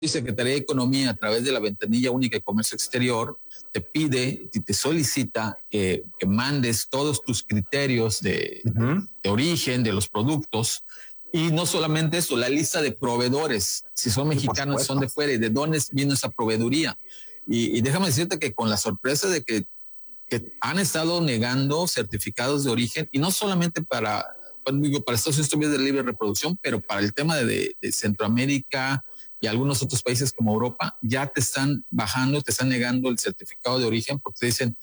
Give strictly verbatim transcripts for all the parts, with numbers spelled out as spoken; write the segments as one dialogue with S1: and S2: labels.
S1: Secretaría de Economía, a través de la ventanilla única de comercio exterior, te pide y te solicita que, que mandes todos tus criterios de, uh-huh. de origen de los productos, y no solamente eso, la lista de proveedores, si son mexicanos, si son de fuera, y de dónde vino esa proveeduría. Y, y déjame decirte que con la sorpresa de que, que han estado negando certificados de origen, y no solamente para, digo, para Estados Unidos de libre reproducción, pero para el tema de, de, de Centroamérica y algunos otros países como Europa, ya te están bajando, te están negando el certificado de origen, porque te dicen,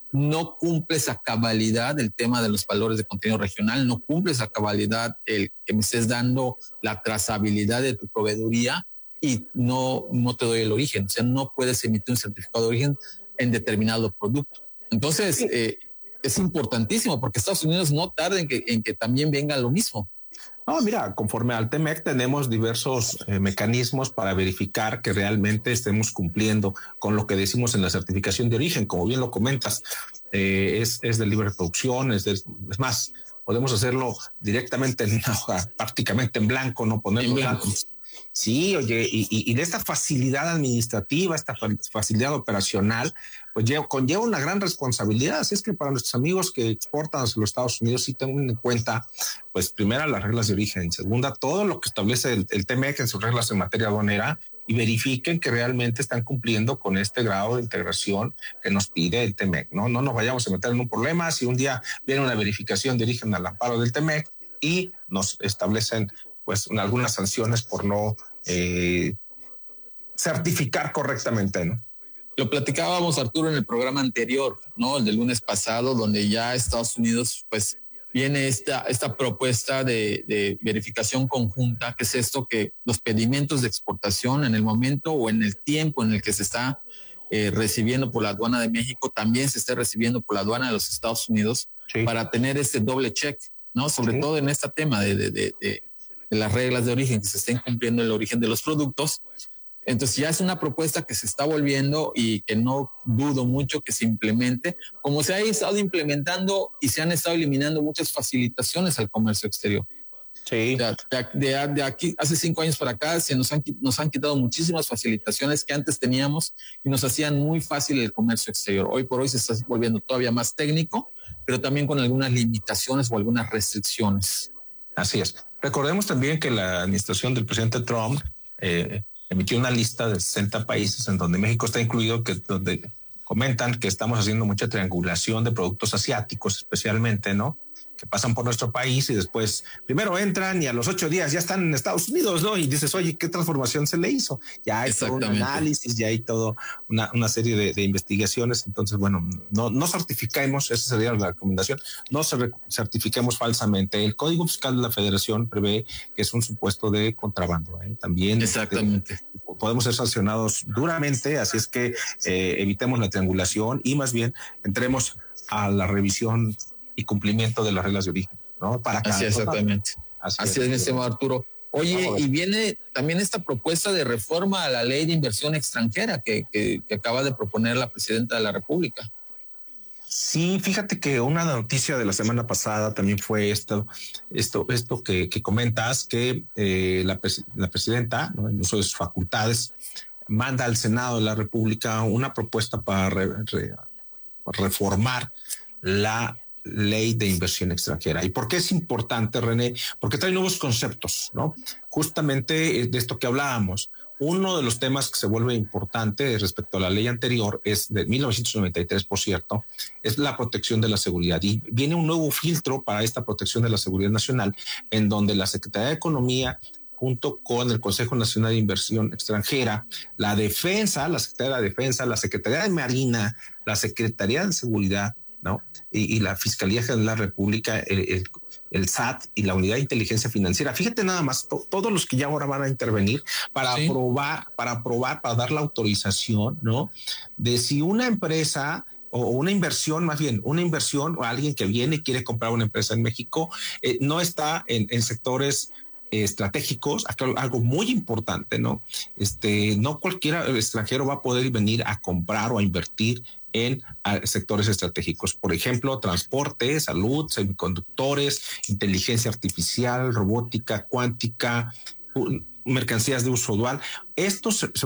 S1: no cumples a cabalidad el tema de los valores de contenido regional, no cumples a cabalidad el que me estés dando la trazabilidad de tu proveeduría, y no, no te doy el origen. O sea, no puedes emitir un certificado de origen en determinado producto. Entonces, eh, es importantísimo, porque Estados Unidos no tarda en que, en que también venga lo mismo.
S2: No, mira, conforme al T M E C tenemos diversos eh, mecanismos para verificar que realmente estemos cumpliendo con lo que decimos en la certificación de origen. Como bien lo comentas, eh, es, es de libre producción, es, de, es más, podemos hacerlo directamente en una hoja, prácticamente en blanco, no ponerlo en blanco. Sí, oye, y, y, y de esta facilidad administrativa, esta facilidad operacional, pues lleva, conlleva una gran responsabilidad. Así es que para nuestros amigos que exportan hacia los Estados Unidos, sí tengan en cuenta, pues primera, las reglas de origen, segunda, todo lo que establece el, el T M E C en sus reglas en materia aduanera, y verifiquen que realmente están cumpliendo con este grado de integración que nos pide el T M E C. No, no nos vayamos a meter en un problema si un día viene una verificación de origen al amparo del T M E C y nos establecen pues algunas sanciones por no eh, certificar correctamente, ¿no?
S1: Lo platicábamos, Arturo, en el programa anterior, ¿no? El del lunes pasado, donde ya Estados Unidos, pues, viene esta, esta propuesta de, de verificación conjunta, que es esto, que los pedimentos de exportación en el momento o en el tiempo en el que se está eh, recibiendo por la aduana de México, también se esté recibiendo por la aduana de los Estados Unidos, sí, para tener este doble check, ¿no? Sobre sí. todo en este tema de, de, de, de de las reglas de origen, que se estén cumpliendo el origen de los productos. Entonces ya es una propuesta que se está volviendo y que no dudo mucho que se implemente, como se ha estado implementando y se han estado eliminando muchas facilitaciones al comercio exterior.
S2: Sí.
S1: De, de, de aquí, hace cinco años para acá, se nos han, nos han quitado muchísimas facilitaciones que antes teníamos y nos hacían muy fácil el comercio exterior. Hoy por hoy se está volviendo todavía más técnico, pero también con algunas limitaciones o algunas restricciones.
S2: Así es. Recordemos también que la administración del presidente Trump eh, emitió una lista de sesenta países en donde México está incluido, que donde comentan que estamos haciendo mucha triangulación de productos asiáticos, especialmente, ¿no? Que pasan por nuestro país y después primero entran y a los ocho días ya están en Estados Unidos, ¿no? Y dices, oye, ¿qué transformación se le hizo? Ya hay todo un análisis, ya hay todo una, una serie de, de investigaciones. Entonces, bueno, no, no certifiquemos, esa sería la recomendación, no certifiquemos falsamente. El Código Fiscal de la Federación prevé que es un supuesto de contrabando, ¿eh? También
S1: exactamente.
S2: Eh, podemos ser sancionados duramente, así es que eh, evitemos la triangulación y más bien entremos a la revisión y cumplimiento de las reglas de origen, ¿no? Para cada
S1: Así es, exactamente. Así, Así es, mi estimado Arturo. Oye, y viene también esta propuesta de reforma a la ley de inversión extranjera que, que, que acaba de proponer la presidenta de la República.
S2: Sí, fíjate que una noticia de la semana pasada también fue esto, esto, esto que, que comentas, que eh, la, la presidenta, ¿no?, en uso de sus facultades, manda al Senado de la República una propuesta para re, re, reformar la ley de inversión extranjera. ¿Y por qué es importante, René? Porque trae nuevos conceptos, ¿no? Justamente de esto que hablábamos. Uno de los temas que se vuelve importante respecto a la ley anterior es de mil novecientos noventa y tres, por cierto, es la protección de la seguridad. Y viene un nuevo filtro para esta protección de la seguridad nacional, en donde la Secretaría de Economía, junto con el Consejo Nacional de Inversión Extranjera, la Defensa, la Secretaría de la Defensa, la Secretaría de Marina, la Secretaría de Seguridad, ¿no?, y, y la Fiscalía General de la República, el, el, el S A T y la Unidad de Inteligencia Financiera. Fíjate nada más, to, todos los que ya ahora van a intervenir para sí. aprobar, para aprobar, para dar la autorización, ¿no?, de si una empresa o una inversión, más bien una inversión o alguien que viene y quiere comprar una empresa en México, eh, no está en, en sectores estratégicos, algo muy importante, ¿no? Este, no cualquier extranjero va a poder venir a comprar o a invertir en sectores estratégicos, por ejemplo, transporte, salud, semiconductores, inteligencia artificial, robótica, cuántica, mercancías de uso dual. Esto se, se